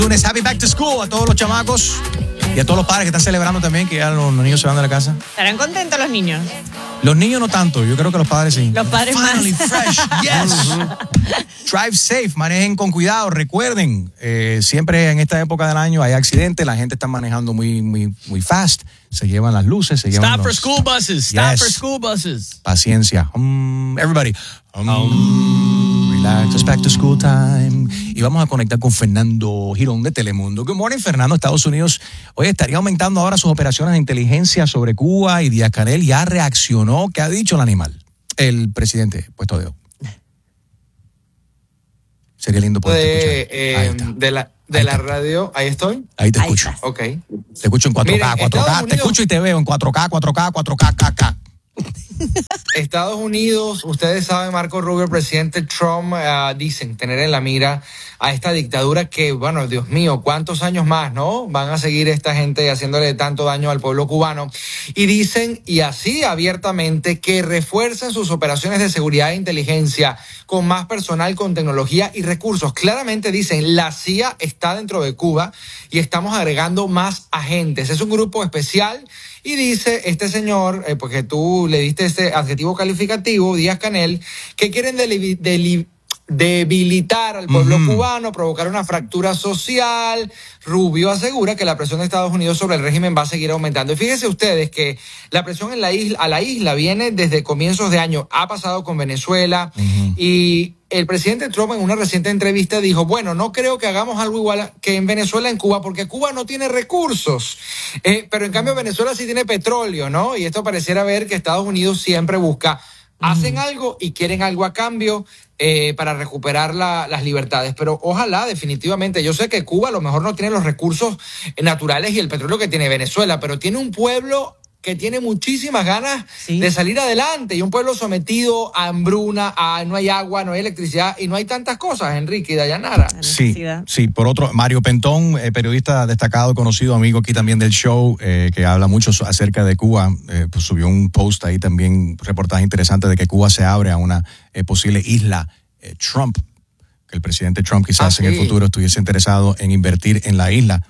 Lunes, happy back to school a todos los chamacos y a todos los padres que están celebrando también, que ya los niños se van de la casa. ¿Estarán contentos los niños? Los niños no tanto, yo creo que los padres sí. Los padres Finally más. fresh, yes. Drive safe, manejen con cuidado. Recuerden, siempre en esta época del año hay accidentes, la gente está manejando muy fast, se llevan las luces, se llevan Stop for school buses. Stop for school buses. Paciencia. Everybody. Relax, it's back to school time. Y vamos a conectar con Fernando Girón de Telemundo. Good morning, Fernando. Estados Unidos hoy estaría aumentando ahora sus operaciones de inteligencia sobre Cuba y Díaz-Canel ya reaccionó. ¿Qué ha dicho el animal? El presidente, puesto de Sería lindo poder escuchar. De la radio, ahí estoy. Ahí te escucho. Ahí Ok. Te escucho en 4K, Miren, 4K. Estados Te Unidos- escucho y te veo en 4K, 4K, 4K, KK. Estados Unidos, ustedes saben, Marco Rubio, el presidente Trump, dicen tener en la mira a esta dictadura que, bueno, Dios mío, ¿cuántos años más, no? Van a seguir esta gente haciéndole tanto daño al pueblo cubano. Y dicen, y así abiertamente, que refuercen sus operaciones de seguridad e inteligencia con más personal, con tecnología y recursos. Claramente dicen, la CIA está dentro de Cuba y estamos agregando más agentes. Es un grupo especial. Y dice este señor, porque tú le diste este adjetivo calificativo, Díaz-Canel, que quieren debilitar al pueblo cubano, provocar una fractura social. Rubio asegura que la presión de Estados Unidos sobre el régimen va a seguir aumentando. Y fíjense ustedes que la presión en la isla viene desde comienzos de año. Ha pasado con Venezuela y el presidente Trump en una reciente entrevista dijo, bueno, no creo que hagamos algo igual que en Venezuela, en Cuba, porque Cuba no tiene recursos, pero en cambio Venezuela sí tiene petróleo, ¿no? Y esto pareciera ver que Estados Unidos siempre busca, hacen algo y quieren algo a cambio para recuperar las libertades, pero ojalá definitivamente, yo sé que Cuba a lo mejor no tiene los recursos naturales y el petróleo que tiene Venezuela, pero tiene un pueblo que tiene muchísimas ganas de salir adelante y un pueblo sometido a hambruna, no hay agua, no hay electricidad y no hay tantas cosas, Enrique y Dayanara. Sí, por otro, Mario Pentón, periodista destacado, conocido, amigo aquí también del show, que habla mucho acerca de Cuba, pues subió un post ahí también, un reportaje interesante de que Cuba se abre a una posible isla Trump, que el presidente Trump quizás en el futuro estuviese interesado en invertir en la isla.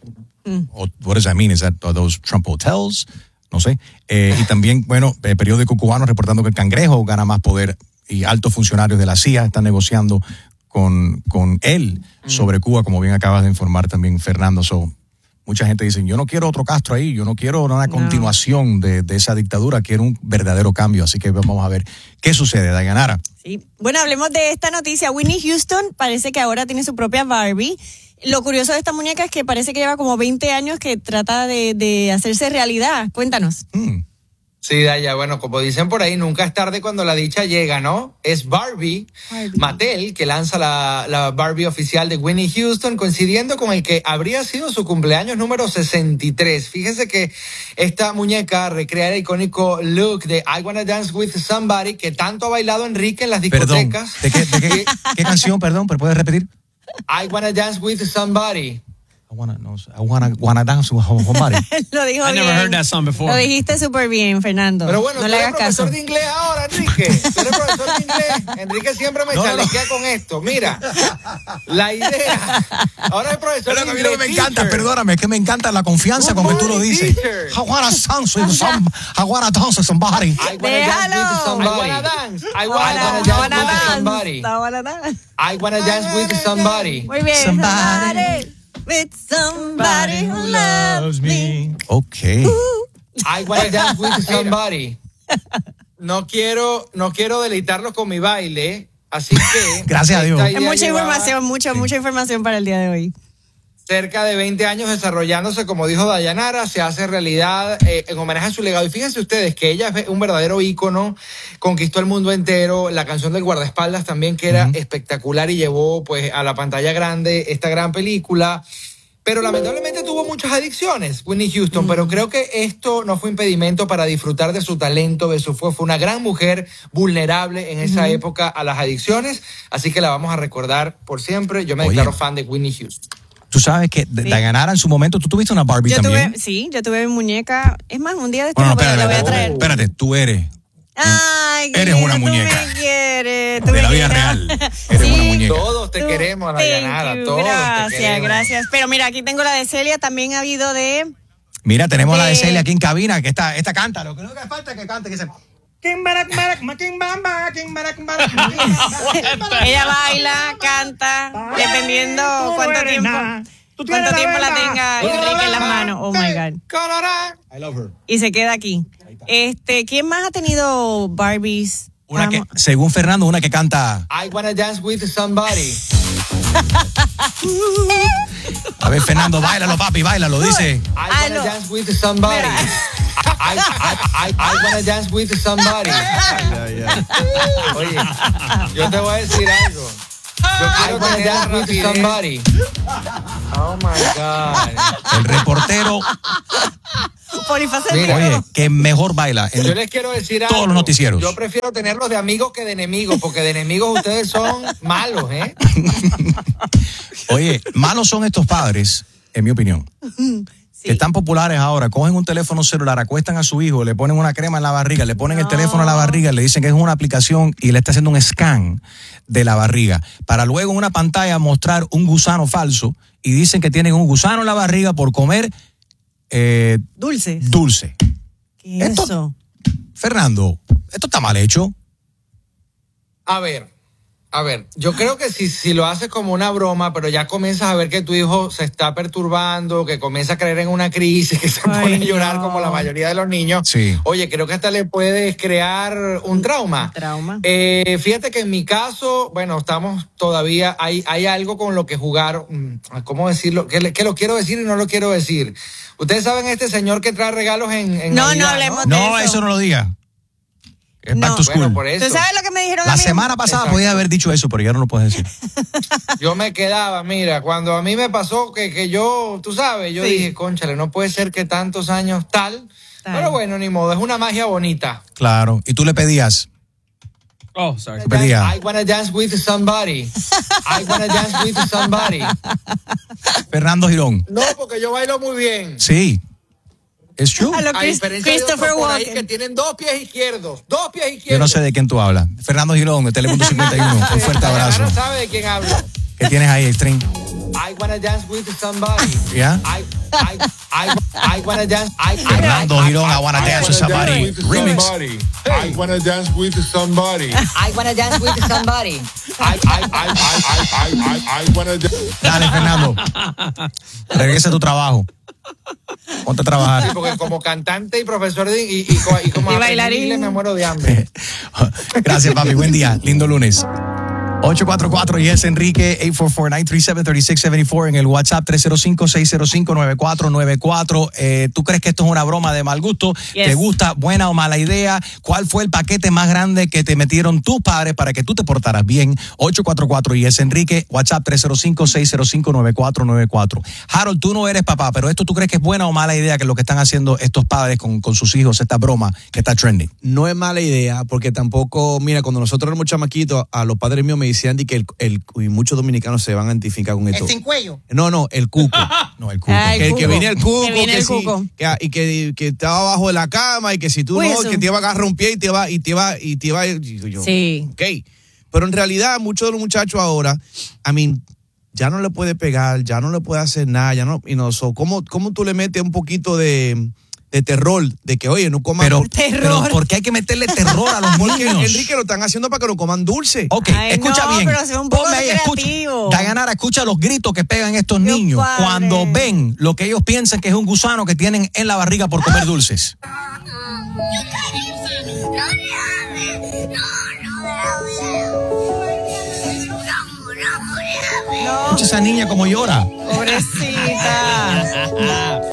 What does that mean? Is that those Trump hotels? No sé. Y también, bueno, periódico cubano reportando que el Cangrejo gana más poder y altos funcionarios de la CIA están negociando con él sobre Cuba, como bien acabas de informar también, Fernando. Mucha gente dice, yo no quiero otro Castro ahí, yo no quiero una continuación de esa dictadura, quiero un verdadero cambio. Así que vamos a ver qué sucede, Dayanara. Sí. Bueno, hablemos de esta noticia. Whitney Houston parece que ahora tiene su propia Barbie. Lo curioso de esta muñeca es que parece que lleva como 20 años que trata de hacerse realidad. Cuéntanos. Sí, Daya, bueno, como dicen por ahí, nunca es tarde cuando la dicha llega, ¿no? Es Barbie. Mattel, que lanza la Barbie oficial de Whitney Houston, coincidiendo con el que habría sido su cumpleaños número 63. Fíjense que esta muñeca recrea el icónico look de I Wanna Dance With Somebody, que tanto ha bailado Enrique en las discotecas. Perdón, ¿qué canción, perdón? ¿Puedes repetir? I Wanna Dance With Somebody. I wanna dance with somebody. Lo dijo I bien. never heard that song before. Lo dijiste súper bien, Fernando. Pero bueno, no tú le eres hagas caso. profesor de inglés ahora, Enrique. Tú eres profesor de inglés. Enrique siempre me chalequea con esto. Mira, la idea. Ahora es profesor de inglés. Pero me encanta, perdóname, es que me encanta la confianza con que tú lo dices. I wanna dance with somebody. I wanna dance with somebody. I wanna dance with somebody. I wanna dance with somebody. Muy bien. Somebody. With somebody who loves me. Okay. I wanna dance with somebody. No quiero deleitarlos con mi baile, así que gracias a Dios. Es mucha información, mucha información para el día de hoy. Cerca de 20 años desarrollándose, como dijo Dayanara, se hace realidad en homenaje a su legado. Y fíjense ustedes que ella es un verdadero ícono, conquistó el mundo entero, la canción del guardaespaldas también, que era espectacular y llevó pues a la pantalla grande esta gran película. Pero lamentablemente tuvo muchas adicciones, Whitney Houston, pero creo que esto no fue impedimento para disfrutar de su talento, fue una gran mujer vulnerable en esa época a las adicciones, así que la vamos a recordar por siempre. Yo me declaro fan de Whitney Houston. Tú sabes que Dayanara en su momento, tú tuviste una Barbie también. Yo tuve mi muñeca. Es más, un día de esto No, la voy a traer. Espérate, tú eres. Ay, eres una muñeca. Tú me quieres. eres tu de la vida bellena. real. Eres una muñeca. Todos te queremos, Dayanara, todos Gracias, te queremos. gracias. Pero mira, aquí tengo la de Celia, también ha habido de... Mira, tenemos la de Celia aquí en cabina, que esta canta. Lo que no hace falta es que cante, que se... Ella baila, canta, dependiendo cuánto tiempo la tenga Enrique en las manos. Oh my God. I love her. Y se queda aquí. ¿Quién más ha tenido Barbies? Una que, según Fernando, una que canta. I wanna dance with somebody. A ver, Fernando, báilalo, papi, báilalo, dice. I wanna dance with somebody. I wanna dance with somebody. Oye, yo te voy a decir algo. Yo quiero dance with somebody. Oh my God. El reportero, oye, que mejor baila en Yo les quiero decir algo. todos los noticieros. Yo prefiero tenerlos de amigos que de enemigos, porque de enemigos ustedes son malos, ¿eh? Oye, malos son estos padres, en mi opinión, que están populares ahora. Cogen un teléfono celular, acuestan a su hijo, le ponen una crema en la barriga, le ponen el teléfono a la barriga, le dicen que es una aplicación y le está haciendo un scan de la barriga, para luego en una pantalla mostrar un gusano falso y dicen que tienen un gusano en la barriga por comer dulce. ¿Qué es eso? Fernando, esto está mal hecho. A ver, yo creo que si lo haces como una broma, pero ya comienzas a ver que tu hijo se está perturbando, que comienza a caer en una crisis, que se pone a llorar como la mayoría de los niños. Sí. Oye, creo que hasta le puedes crear un trauma. Fíjate que en mi caso, bueno, estamos todavía, hay algo con lo que jugar, ¿cómo decirlo? Que lo quiero decir y no lo quiero decir. Ustedes saben este señor que trae regalos en No, Navidad, no hablemos de No, eso no lo diga. Es back to school. Bueno, por eso. ¿Tú sabes lo que me dijeron a La mí? semana pasada podía haber dicho eso, pero ya no lo puedes decir. Yo me quedaba, mira, cuando a mí me pasó que yo, tú sabes, yo dije, cónchale, no puede ser que tantos años tal. Pero bueno, ni modo, es una magia bonita. Claro, y tú le pedías. Oh, sorry. I wanna dance with somebody. I wanna dance with somebody. Fernando Girón. No, porque yo bailo muy bien. Sí. Es true. A diferencia de otros por ahí que tienen dos pies izquierdos. Yo no sé de quién tú hablas. Fernando Girón, de Telemundo 51. Un fuerte abrazo. No sabe de quién hablo. ¿Qué tienes ahí, Extreme? I wanna dance with somebody. ¿Ya? I wanna dance. Fernando Girón, I wanna dance with somebody. Remix. I wanna dance with somebody. I wanna dance with somebody. I wanna dance. Dale, Fernando. Regresa a tu trabajo. Ponte a trabajar. Sí, porque como cantante y profesor y como Y bailarín me muero de hambre. Gracias, papi. Buen día. Lindo lunes. 844 Yes Enrique 844-937-3674 en el WhatsApp 305-605-9494. ¿Tú crees que esto es una broma de mal gusto? Yes. ¿Te gusta? ¿Buena o mala idea? ¿Cuál fue el paquete más grande que te metieron tus padres para que tú te portaras bien? 844 Yes Enrique, WhatsApp 305-605-9494. Harold, tú no eres papá, pero ¿esto tú crees que es buena o mala idea que lo que están haciendo estos padres con sus hijos, esta broma que está trending? No es mala idea, porque tampoco, mira, cuando nosotros éramos chamaquitos, a los padres míos me decían que y muchos dominicanos se van a identificar con esto. ¿El sin cuello? No, el cuco. No, el cuco. Ah, Que venía el cuco, Que viene el cuco. y que estaba abajo de la cama y que si tú Uy, no, eso. que te iba a agarrar un pie y te iba y yo, Sí. ok. Pero en realidad muchos de los muchachos ahora, ya no le puede pegar, ya no le puede hacer nada, ya no, ¿cómo tú le metes un poquito de terror, de que, oye, no coman Pero Terror. ¿por qué hay que meterle terror a los porque niños? Enrique lo están haciendo para que no coman dulce. Ok, Ay, escucha no, bien. pero sea un poco Ponme ahí, escucha. creativo. Dayanara, escucha los gritos que pegan estos Dios niños padre. cuando ven lo que ellos piensan que es un gusano que tienen en la barriga por comer dulces. Escucha esa niña como llora. Pobrecita.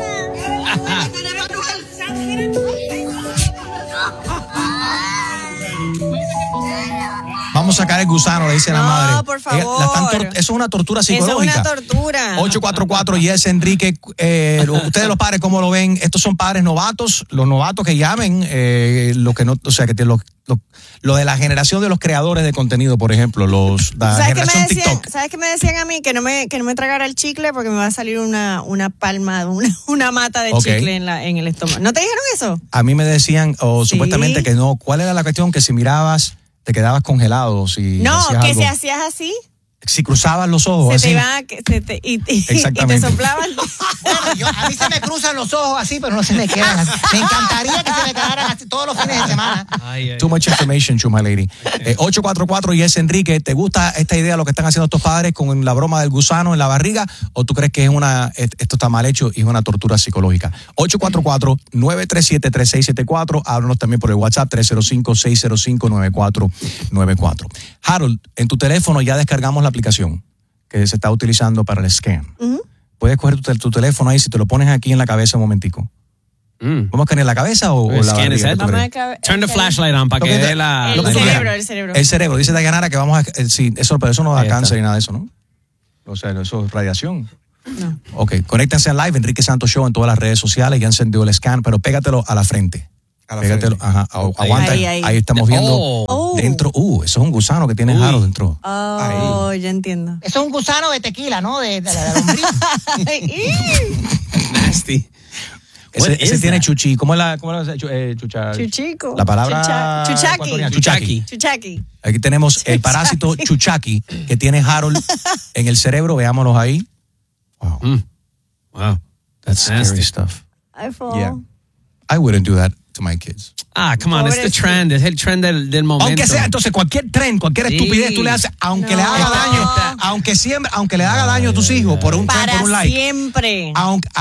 Vamos a sacar el gusano, le dice la No, madre. por Ella- favor. eso es una tortura Eso es psicológica. una tortura. 844 Yes Enrique, ustedes los padres, ¿cómo lo ven? Estos son padres novatos, los novatos que llamen, lo que no, o sea, que lo de la generación de los creadores de contenido, por ejemplo, la generación TikTok. ¿Sabes qué me decían a mí? Que no me tragara el chicle porque me va a salir una palma, una mata de Ok. chicle en el estómago. ¿No te dijeron eso? A mí me decían, Sí. supuestamente que no. ¿Cuál era la cuestión? Que si mirabas te quedabas congelado si No, hacías que algo. si hacías así, Si cruzabas los ojos se te así. iban y te Exactamente. soplaban. Bueno, a mí se me cruzan los ojos así, pero no se me quedan así. Me encantaría que se me quedaran así todos los fines de semana. Too much information, Chuma Lady. 844 y es Enrique. ¿Te gusta esta idea, lo que están haciendo estos padres con la broma del gusano en la barriga? ¿O tú crees que esto está mal hecho y es una tortura psicológica? 844-937-3674. Háblanos también por el WhatsApp 305-605-9494. Harold, en tu teléfono ya descargamos la aplicación que se está utilizando para el scan. Puedes coger tu teléfono ahí, si te lo pones aquí en la cabeza un momentico. ¿Vamos a caer en la cabeza o la Scan his barriga? head. ¿Tú crees? Turn the flashlight on para Lo que que te- dé la... lo que tú cerebro, veas. el cerebro. El cerebro. Dice Dayanara que vamos a... sí, pero eso no da Ahí está. cáncer ni nada de eso, ¿no? O sea, eso es radiación. No. Ok, conéctense en live, Enrique Santos Show en todas las redes sociales, ya encendió el scan, pero pégatelo a la frente. A la Pégatelo, frente. ajá, aguanta. Ahí. Ahí estamos viendo Oh. dentro. Eso es un gusano que tiene Uy. Harold dentro. Oh, ya entiendo. Eso es un gusano de tequila, ¿no? De la lombriz. Nasty. What Ese is tiene that? chuchi. ¿Cómo es la chucha? Chuchico. La palabra Chuchaki. ecuatoriana, chuchaki. Chuchaki. Aquí tenemos el parásito chuchaki que tiene Harold en el cerebro. Veámoslos ahí. Wow. Wow. That's scary nasty. stuff. I fall. Yeah. I wouldn't do that to my kids. Ah, come on, it's the Pobrecito. trend. Es el trend del momento. Aunque sea, entonces cualquier tren, cualquier Sí. estupidez tú le haces, aunque le haga No. daño, aunque le haga daño a tus hijos por un tren, Para por un like. siempre.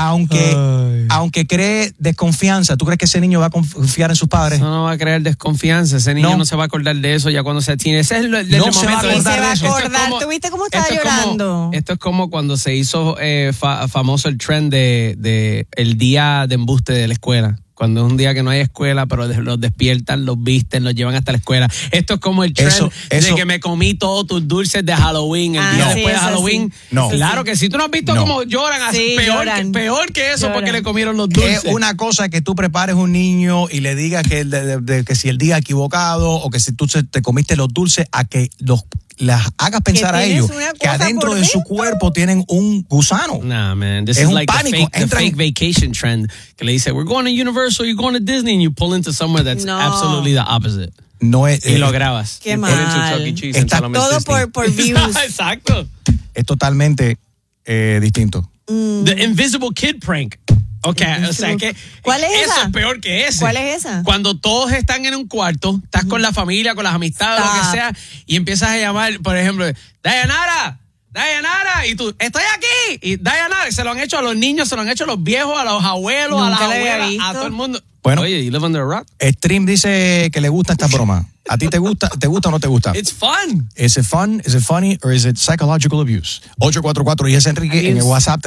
Aunque cree desconfianza, ¿tú crees que ese niño va a confiar en sus padres? Eso no va a crear desconfianza. Ese niño no se va a acordar de eso ya cuando se tiene. Ese es el No se va a momento. acordar se va a de eso. acordar. ¿Tú viste cómo estaba llorando? Esto es como cuando se hizo famoso el trend de el día de embuste de la escuela. Cuando es un día que no hay escuela, pero los despiertan, los visten, los llevan hasta la escuela. Esto es como el trend Eso- de que me comí todos tus dulces de Halloween el día sí, después de eso Halloween. sí. No. Claro que sí. Tú no has visto No. cómo lloran así. Sí, lloran. Peor que eso Lloran. porque le comieron los Es dulces. una cosa que tú prepares un niño y le digas que, que si el día equivocado o que si tú te comiste los dulces, a que las hagas pensar a tienes ellos una que cosa adentro por de su dentro. cuerpo tienen un gusano. Nah, man. This Es is un like pánico. the fake vacation trend. Que le dice, we're going to Universal, you're going to Disney, and you pull into somewhere that's No. absolutely the opposite. No es, Y lo grabas. Qué You pull into mal. Chuck E. Cheese Está and tell 'em it's todo Disney. por views. Exacto. es totalmente distinto. The Invisible Kid prank. Okay, o sea que ¿Cuál es eso esa? es peor que ese. ¿Cuál es esa? Cuando todos están en un cuarto, estás con la familia, con las amistades, lo que Stop. sea, y empiezas a llamar, por ejemplo, Dayanara, y tú, estoy aquí, y Dayanara, se lo han hecho a los niños, se lo han hecho a los viejos, a los abuelos, a las Nunca lo había abuelas, a visto. todo el mundo. Bueno. Oye, you live under a rock? Stream dice que le gusta esta broma. ¿A ti te gusta o no te gusta? It's fun. Is it fun? Is it funny? Or is it psychological abuse? 844 y es Enrique en el WhatsApp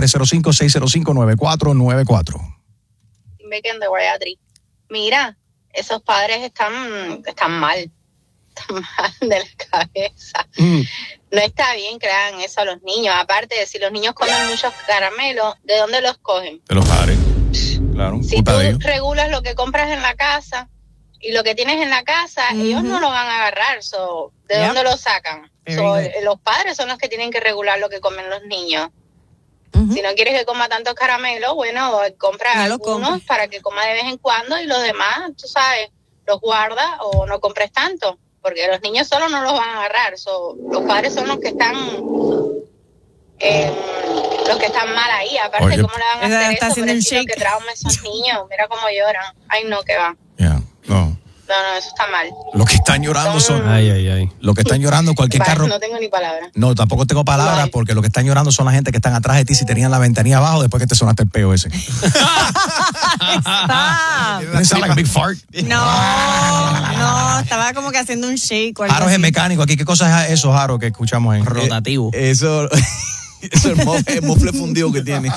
305-605-9494. Dime que de Guayatri. Mira, esos padres están mal. Están mal de la cabeza. No está bien que hagan eso a los niños. Aparte de si los niños comen muchos caramelos, ¿de dónde los cogen? De los padres. Claro, Si culpa tú de ellos. regulas lo que compras en la casa y lo que tienes en la casa, ellos no lo van a agarrar. So, ¿de Yep. dónde lo sacan? Very So, good. los padres son los que tienen que regular lo que comen los niños. Si no quieres que coma tantos caramelos, bueno, compra No lo algunos compres. para que coma de vez en cuando y los demás, tú sabes, los guarda o no compres tanto, porque los niños solo no los van a agarrar. So, los padres son los que están mal ahí. Aparte, Oye. ¿cómo le van a Esa hacer está eso? haciendo el Pobrecito, shake. que trauma esos niños. Mira cómo lloran. Ay, no, que va. Yeah, no. No, eso está mal. Los que están llorando son. Ay. Los que están llorando, cualquier Vale, carro. no tengo ni palabra. No, tampoco tengo palabras Vale. porque los que están llorando son la gente que están atrás de ti si tenían la ventanilla abajo después que te sonaste el peo ese. Stop. Doesn't it sound like a big fart? No, estaba como que haciendo un shake o algo Jaro es el así. mecánico aquí. ¿Qué cosa es eso, Jaro, que escuchamos en Rotativo. Eso es el mofle fundido que tiene.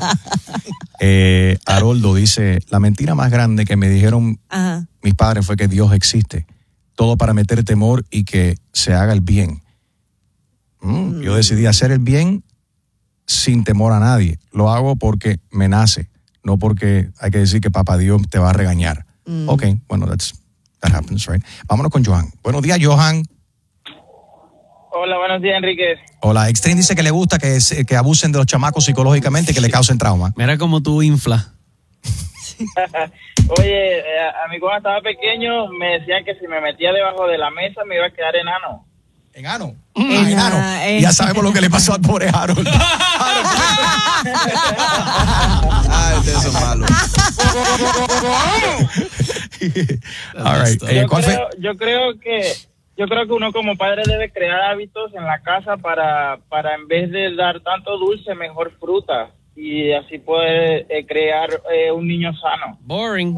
Haroldo dice, la mentira más grande que me dijeron Ajá. mis padres fue que Dios existe. Todo para meter temor y que se haga el bien. Yo decidí hacer el bien sin temor a nadie. Lo hago porque me nace, no porque hay que decir que papá Dios te va a regañar. Ok, bueno, that happens, right? Vámonos con Johan. Buenos días, Johan. Hola, buenos días, Enrique. Hola, Extreme dice que le gusta que abusen de los chamacos psicológicamente y que le causen trauma. Mira cómo tú inflas. Oye, a mí cuando estaba pequeño me decían que si me metía debajo de la mesa me iba a quedar enano. ¿Enano? Enano. Ya sabemos lo que le pasó al pobre Harold. Ay, ustedes son malos. All right. Yo creo que uno como padre debe crear hábitos en la casa para en vez de dar tanto dulce, mejor fruta. Y así puede crear un niño sano. Boring.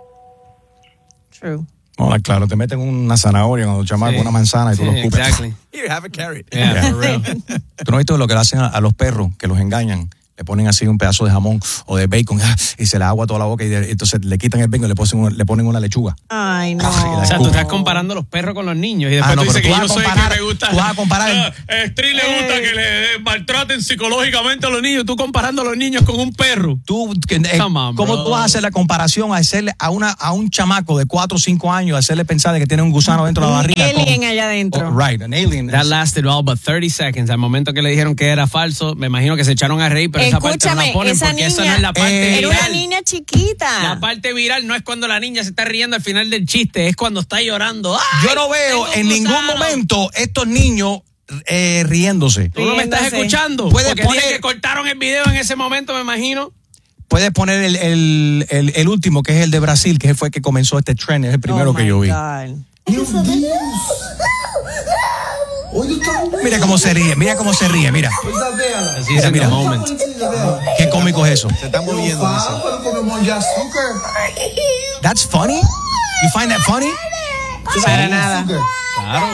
True. Hola, claro, te meten una zanahoria cuando chamaco, una manzana y tú lo escupes. Exactly. Here, have a carrot. Yeah, for real. ¿Tú no has visto lo que le hacen a los perros? Que los engañan. Le ponen así un pedazo de jamón o de bacon y se le agua toda la boca y entonces le quitan el bacon y le ponen una lechuga. Ay, no. O sea, tú estás comparando los perros con los niños y después tú dices que yo soy el que me gusta. Tú vas a comparar. Stri le gusta que le maltraten psicológicamente a los niños. Tú comparando a los niños con un perro. ¿Cómo tú vas a hacer la comparación a hacerle a un chamaco de 4 o 5 años, hacerle pensar de que tiene un gusano dentro de la barriga? Un alien allá adentro. Right, an alien. That lasted all but 30 seconds. Al momento que le dijeron que era falso, me imagino que se echaron a reír, pero esa parte no la ponen esa porque niña, esa no es la parte era viral. una niña chiquita. La parte viral no es cuando la niña se está riendo al final del chiste, es cuando está llorando. ¡Ay, yo no veo en ningún momento estos niños riéndose. ¿Tú no me estás escuchando? Puedes Porque poner dije que cortaron el video en ese momento, me imagino. Puedes poner el último, que es el de Brasil, que fue el que comenzó este trend, es el primero que yo vi. Mira cómo se ríe, mira. Así es, mira. Qué cómico es eso. Se están moviendo. That's funny? You find that funny? Para nada. Claro.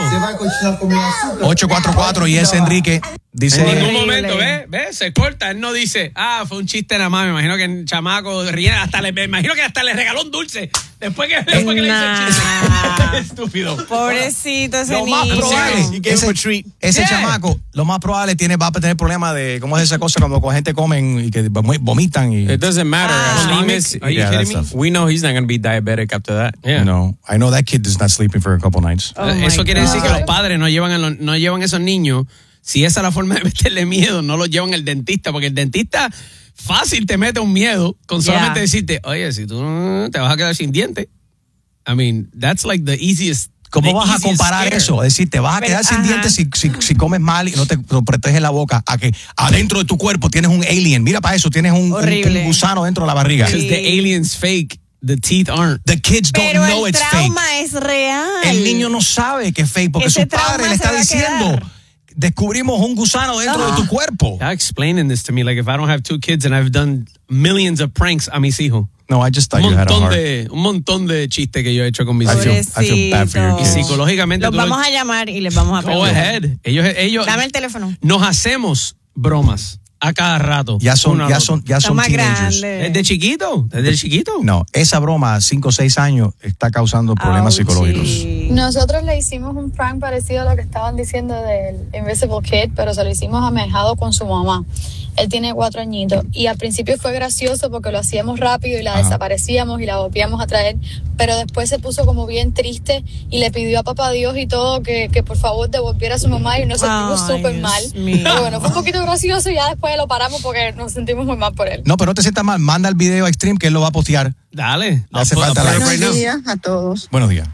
844 y ese Enrique dice. En ningún momento, ¿ves? Se corta. Él no dice, fue un chiste nada más. Me imagino que el chamaco ríe, me imagino que hasta le regaló un dulce. Después que le hizo el chiste. Estúpido. Pobrecito ese Lo más niño. probable, ese chamaco, lo más probable va a tener problemas de, ¿cómo es esa cosa cuando la gente comen y que vomitan? It doesn't matter. As long as, Are you kidding me? we know he's not going to be diabetic after that. Yeah. No, I know that kid is not sleeping for a couple nights. Eso quiere decir que los padres no llevan a esos niños. Si esa es la forma de meterle miedo, no los llevan al dentista, porque el dentista fácil te mete un miedo con solamente decirte, oye, si tú te vas a quedar sin dientes. I mean, that's like the easiest. ¿Cómo vas a comparar eso? Es decir, te vas a quedar sin dientes si comes mal y no te proteges la boca, a que adentro de tu cuerpo tienes un alien. Mira para eso, tienes un gusano dentro de la barriga. Because the alien's fake. The teeth aren't. The kids don't know it's fake. Pero el trauma es real. El niño no sabe que es fake porque su padre le está diciendo, descubrimos un gusano dentro de tu cuerpo. You're explaining this to me like if I don't have 2 kids and I've done millions of pranks a mis hijos. No, I just thought you had a heart. Un montón de chistes que yo he hecho con mis hijos. I feel bad for your Y kids. psicológicamente los vamos a llamar y les vamos a Go preguntar. ahead. Ellos Dame el teléfono. nos hacemos bromas a cada rato. Ya son más teenagers. grandes. Desde chiquito. No, esa broma, 5 o 6 años, está causando problemas psicológicos. Nosotros le hicimos un prank parecido a lo que estaban diciendo del Invisible Kid, pero se lo hicimos a Mejado con su mamá. Él tiene 4 añitos y al principio fue gracioso porque lo hacíamos rápido y la desaparecíamos y la volvíamos a traer, pero después se puso como bien triste y le pidió a papá Dios y todo que por favor devolviera a su mamá y nos sentimos súper mal. Pero bueno, fue un poquito gracioso y ya después lo paramos porque nos sentimos muy mal por él. No, pero no te sientas mal, manda el video a Extreme que él lo va a postear. Dale. Hace falta Buenos días a todos. Buenos días.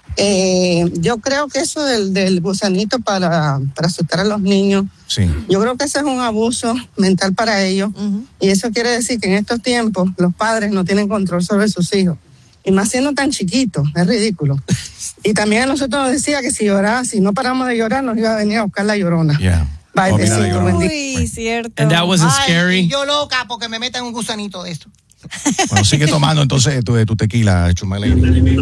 Yo creo que eso del gusanito para asustar a los niños, sí. Yo creo que ese es un abuso mental para ellos. Y eso quiere decir que en estos tiempos los padres no tienen control sobre sus hijos. Y más siendo tan chiquitos, es ridículo. Y también a nosotros nos decía que si no paramos de llorar, nos iba a venir a buscar la llorona. Yeah. Bye, besito, Uy, cierto. And that wasn't Ay, scary. y yo loca porque me metan un gusanito de esto. Bueno, sigue tomando entonces tu tequila, Chumale.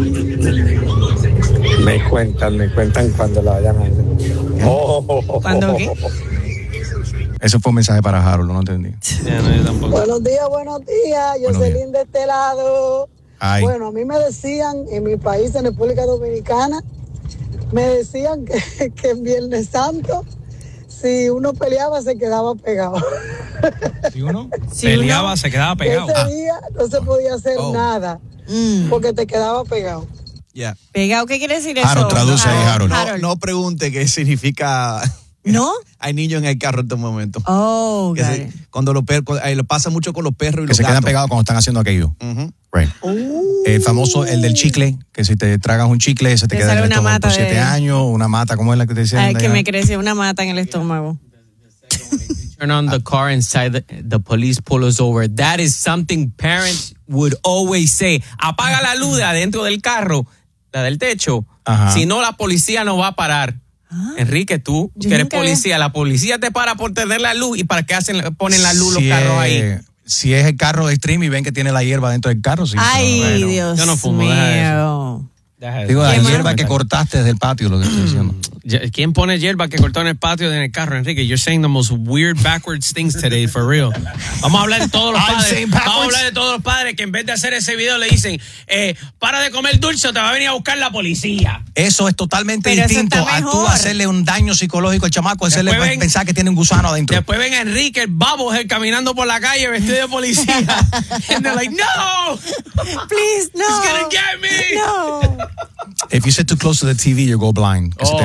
Me cuentan cuando la vayan a hacer. ¿Cuándo qué? Ese fue un mensaje para Harold, no entendí. Yo tampoco. Buenos días. Jocelyn de este lado. Ay. Bueno, a mí me decían en mi país, en República Dominicana, me decían que en Viernes Santo, si uno peleaba, se quedaba pegado. ¿Sí uno? Peleaba, se quedaba pegado. Ese día no se podía hacer nada, porque te quedaba pegado. Yeah. ¿Pegado? ¿Qué quiere decir eso? Harold, traduce ahí, Harold. No pregunte qué significa ¿No? Hay niños en el carro en estos momentos. Oh, Que cuando lo pasa mucho con los perros y Que los se gatos. quedan pegados cuando están haciendo aquello. Right. El famoso, el del chicle, que si te tragas un chicle se te queda en sale el una estómago mata por 7 de- años, una mata, ¿cómo es la que te decían? Ay, que Diana? me creció una mata en el estómago. Turn on the car inside the police pull us over. That is something parents would always say. Apaga la luz de adentro del carro, la del techo. Ajá. Si no, la policía no va a parar. Enrique, tú Yo que eres nunca- policía, la policía te para por tener la luz. ¿Y para qué ponen la luz los Si carros ahí? Si es el carro de stream y ven que tiene la hierba dentro del carro, sí. Ay, Bueno. Dios yo no fumo, deja eso. mío. Digo, la ¿Qué más? hierba que cortaste desde el patio, lo que estoy diciendo. ¿Quién pone hierba que cortó en el patio en el carro, Enrique? You're saying the most weird backwards things today, for real. Vamos a hablar de todos los I'm padres. saying Vamos a backwards. hablar de todos los padres que en vez de hacer ese video le dicen, para de comer dulce o te va a venir a buscar la policía. Eso es totalmente Pero eso distinto está a tú mejor. hacerle un daño psicológico al chamaco, hacerle Después ven- pensar que tiene un gusano adentro. Después ven a Enrique, el babo, caminando por la calle vestido de policía. And they're like, no! Please, no. He's gonna get me! No. If you sit too close to the TV, you go blind. Que se te